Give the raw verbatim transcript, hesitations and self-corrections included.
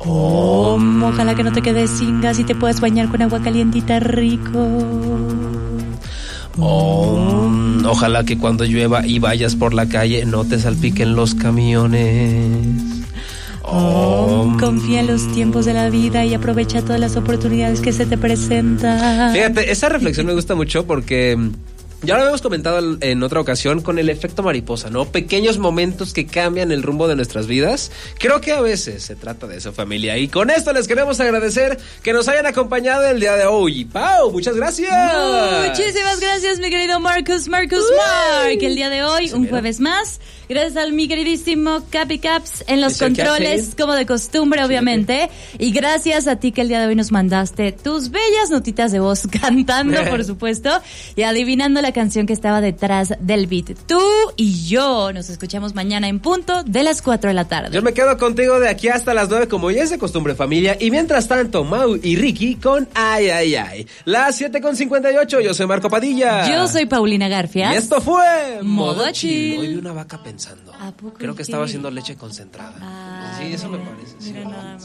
Oh, ojalá que no te quedes sin gas y te puedas bañar con agua calientita rico. Oh, ojalá que cuando llueva y vayas por la calle no te salpiquen los camiones. Oh, confía en los tiempos de la vida y aprovecha todas las oportunidades que se te presentan. Fíjate, esa reflexión me gusta mucho porque ya lo habíamos comentado en otra ocasión con el efecto mariposa, ¿no? Pequeños momentos que cambian el rumbo de nuestras vidas. Creo que a veces se trata de eso, familia. Y con esto les queremos agradecer que nos hayan acompañado el día de hoy. Pau, muchas gracias. Muchísimas gracias, mi querido Marcus, Marcus Mark. El día de hoy, un jueves más. Gracias al mi queridísimo Capi Caps en los controles, como de costumbre, obviamente. Y gracias a ti que el día de hoy nos mandaste tus bellas notitas de voz cantando, por supuesto, y adivinando la canción que estaba detrás del beat. Tú y yo nos escuchamos mañana en punto de las cuatro de la tarde. Yo me quedo contigo de aquí hasta las nueve, como ya es de costumbre, familia. Y mientras tanto, Mau y Ricky con Ay, Ay, Ay. Las siete con cincuenta y ocho, yo soy Marco Padilla. Yo soy Paulina Garfias. Y esto fue Modo Chill. Hoy vi una vaca pensando. ¿A poco? Creo que estaba haciendo leche concentrada. Ah, sí, eso mira, me parece. Sí. mira nada más.